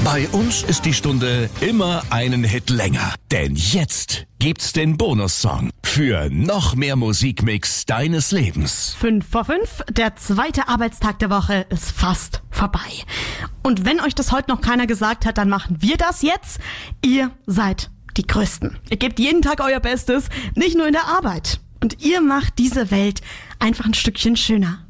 Bei uns ist die Stunde immer einen Hit länger. Denn jetzt gibt's den Bonussong für noch mehr Musikmix deines Lebens. 5 vor 5, der zweite Arbeitstag der Woche ist fast vorbei. Und wenn euch das heute noch keiner gesagt hat, dann machen wir das jetzt. Ihr seid die Größten. Ihr gebt jeden Tag euer Bestes, nicht nur in der Arbeit. Und ihr macht diese Welt einfach ein Stückchen schöner.